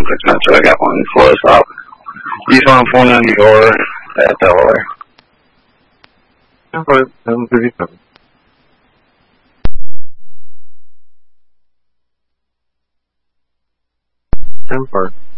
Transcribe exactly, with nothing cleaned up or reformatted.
six minutes, so I got one close up. East one four ninety-four at Delaware. ten five, seven thirty-seven. ten four.